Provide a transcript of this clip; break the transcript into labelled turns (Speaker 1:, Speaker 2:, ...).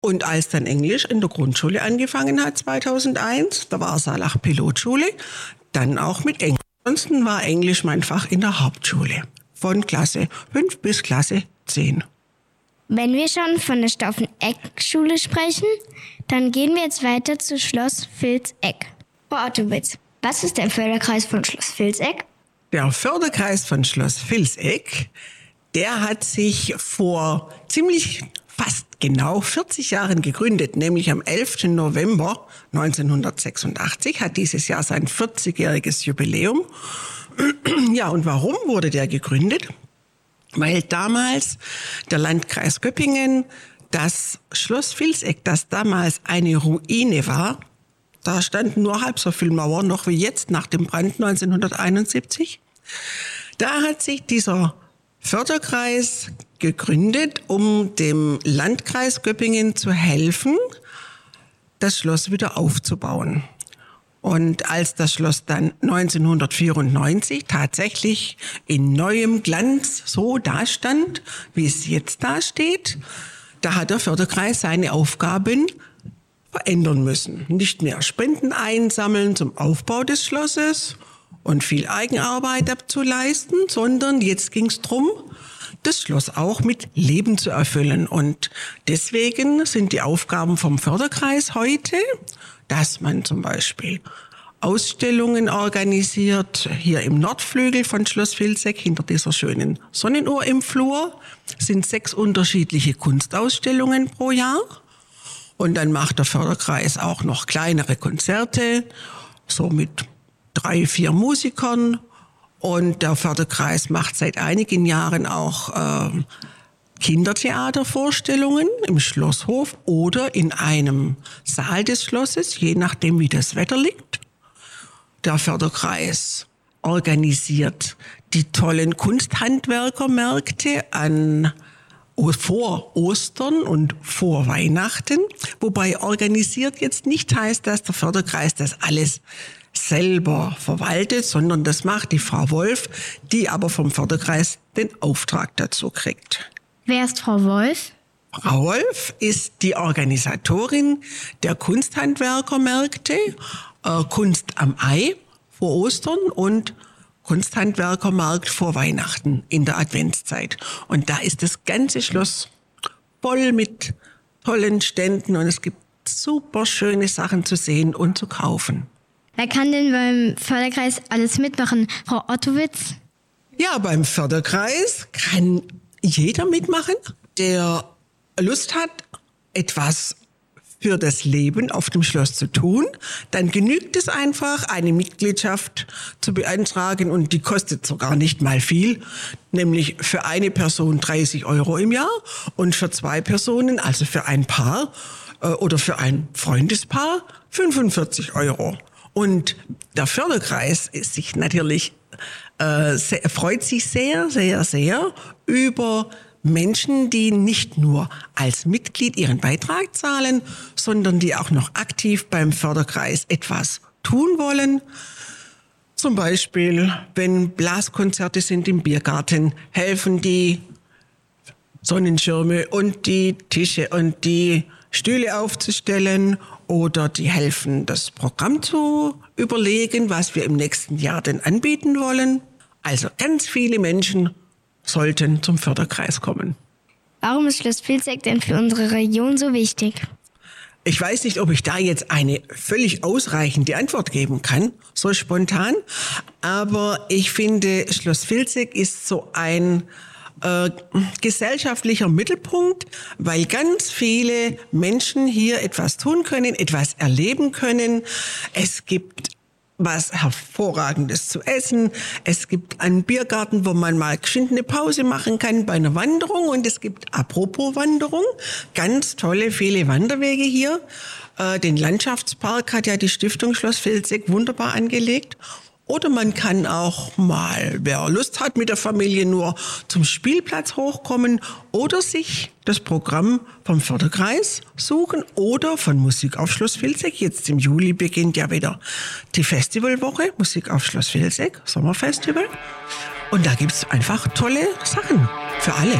Speaker 1: Und als dann Englisch in der Grundschule angefangen hat, 2001, da war Saalach Pilotschule, dann auch mit Englisch. Ansonsten war Englisch mein Fach in der Hauptschule, von Klasse 5 bis Klasse 10.
Speaker 2: Wenn wir schon von der Stauffeneck-Schule sprechen, dann gehen wir jetzt weiter zu Schloss Vilseck. Frau Ottowitz, was ist der Förderkreis von Schloss Vilseck?
Speaker 1: Der Förderkreis von Schloss Vilseck, der hat sich vor ziemlich fast genau 40 Jahren gegründet, nämlich am 11. November 1986, hat dieses Jahr sein 40-jähriges Jubiläum. Ja, und warum wurde der gegründet? Weil damals der Landkreis Göppingen das Schloss Vilseck, das damals eine Ruine war, da standen nur halb so viele Mauern noch wie jetzt nach dem Brand 1971, da hat sich dieser Förderkreis gegründet, um dem Landkreis Göppingen zu helfen, das Schloss wieder aufzubauen. Und als das Schloss dann 1994 tatsächlich in neuem Glanz so dastand, wie es jetzt dasteht, da hat der Förderkreis seine Aufgaben verändern müssen. Nicht mehr Spenden einsammeln zum Aufbau des Schlosses und viel Eigenarbeit abzuleisten, sondern jetzt ging es darum, das Schloss auch mit Leben zu erfüllen. Und deswegen sind die Aufgaben vom Förderkreis heute, dass man zum Beispiel Ausstellungen organisiert, hier im Nordflügel von Schloss Vilseck, hinter dieser schönen Sonnenuhr im Flur, sind 6 unterschiedliche Kunstausstellungen pro Jahr. Und dann macht der Förderkreis auch noch kleinere Konzerte, so mit 3, 4 Musikern. Und der Förderkreis macht seit einigen Jahren auch Kindertheatervorstellungen im Schlosshof oder in einem Saal des Schlosses, je nachdem wie das Wetter liegt. Der Förderkreis organisiert die tollen Kunsthandwerkermärkte vor Ostern und vor Weihnachten. Wobei organisiert jetzt nicht heißt, dass der Förderkreis das alles selber verwaltet, sondern das macht die Frau Wolf, die aber vom Förderkreis den Auftrag dazu kriegt.
Speaker 2: Wer ist Frau Wolf?
Speaker 1: Frau Wolf ist die Organisatorin der Kunsthandwerkermärkte, Kunst am Ei vor Ostern und Kunsthandwerkermarkt vor Weihnachten in der Adventszeit. Und da ist das ganze Schloss voll mit tollen Ständen und es gibt super schöne Sachen zu sehen und zu kaufen.
Speaker 2: Wer kann denn beim Förderkreis alles mitmachen? Frau Ottowitz?
Speaker 1: Ja, beim Förderkreis kann jeder mitmachen, der Lust hat, etwas für das Leben auf dem Schloss zu tun. Dann genügt es einfach, eine Mitgliedschaft zu beantragen und die kostet sogar nicht mal viel, nämlich für eine Person 30 € im Jahr und für 2 Personen, also für ein Paar oder für ein Freundespaar 45 €. Und der Förderkreis ist sich natürlich freut sich sehr, sehr, sehr über Menschen, die nicht nur als Mitglied ihren Beitrag zahlen, sondern die auch noch aktiv beim Förderkreis etwas tun wollen. Zum Beispiel, wenn Blaskonzerte sind im Biergarten, helfen die Sonnenschirme und die Tische und die Stühle aufzustellen oder die helfen, das Programm zu überlegen, was wir im nächsten Jahr denn anbieten wollen. Also ganz viele Menschen sollten zum Förderkreis kommen.
Speaker 2: Warum ist Schloss Vilseck denn für unsere Region so wichtig?
Speaker 1: Ich weiß nicht, ob ich da jetzt eine völlig ausreichende Antwort geben kann, so spontan. Aber ich finde, Schloss Vilseck ist so ein gesellschaftlicher Mittelpunkt, weil ganz viele Menschen hier etwas tun können, etwas erleben können. Es gibt was Hervorragendes zu essen. Es gibt einen Biergarten, wo man mal geschwind eine Pause machen kann bei einer Wanderung. Und es gibt, apropos Wanderung, ganz tolle, viele Wanderwege hier. Den Landschaftspark hat ja die Stiftung Schloss Vilseck wunderbar angelegt. Oder man kann auch mal, wer Lust hat, mit der Familie nur zum Spielplatz hochkommen oder sich das Programm vom Förderkreis suchen oder von Musik auf Schloss Vilseck. Jetzt im Juli beginnt ja wieder die Festivalwoche, Musik auf Schloss Vilseck, Sommerfestival. Und da gibt's einfach tolle Sachen für alle.